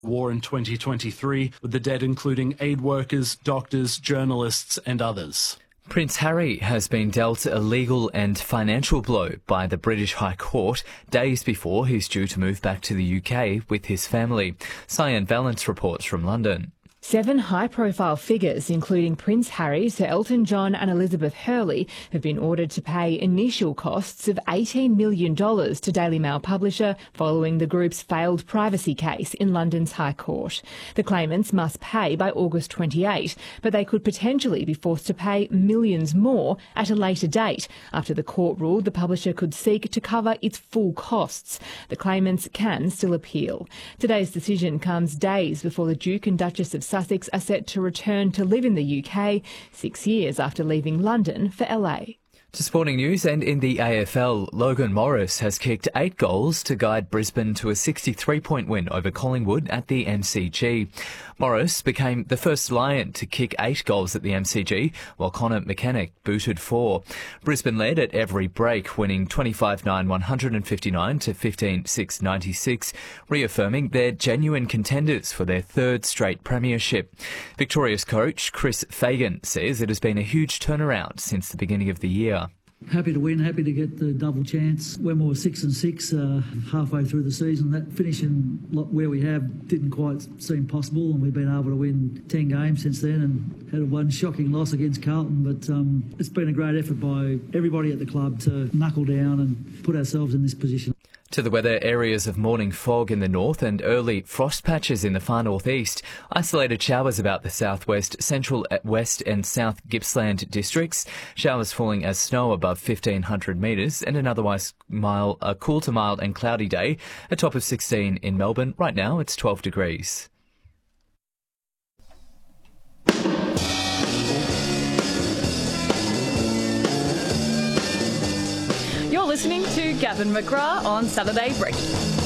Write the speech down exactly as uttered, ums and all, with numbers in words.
war in twenty twenty-three, with the dead including aid workers, doctors, journalists and others. Prince Harry has been dealt a legal and financial blow by the British High Court days before he's due to move back to the U K with his family. Cyan Valence reports from London. Seven high-profile figures, including Prince Harry, Sir Elton John and Elizabeth Hurley, have been ordered to pay initial costs of eighteen million dollars to Daily Mail publisher following the group's failed privacy case in London's High Court. The claimants must pay by August twenty-eighth, but they could potentially be forced to pay millions more at a later date after the court ruled the publisher could seek to cover its full costs. The claimants can still appeal. Today's decision comes days before the Duke and Duchess of Sussex are set to return to live in the U K, six years after leaving London for L A. To sporting news, and in the A F L, Logan Morris has kicked eight goals to guide Brisbane to a sixty-three point win over Collingwood at the M C G. Morris became the first Lion to kick eight goals at the M C G, while Connor McKenna booted four. Brisbane led at every break, winning twenty-five nine one fifty-nine to fifteen six ninety-six, reaffirming they're genuine contenders for their third straight premiership. Victoria's coach Chris Fagan says it has been a huge turnaround since the beginning of the year. Happy to win, happy to get the double chance. When we were six and six uh, halfway through the season, that finishing where we have didn't quite seem possible, and we've been able to win ten games since then and had a one shocking loss against Carlton. But um, it's been a great effort by everybody at the club to knuckle down and put ourselves in this position. To the weather, areas of morning fog in the north and early frost patches in the far northeast. Isolated showers about the southwest, central, west and south Gippsland districts. Showers falling as snow above fifteen hundred metres, and an otherwise mild, a cool to mild and cloudy day. A top of sixteen in Melbourne. Right now it's twelve degrees. You're listening to Gavin McGrath on Saturday Break.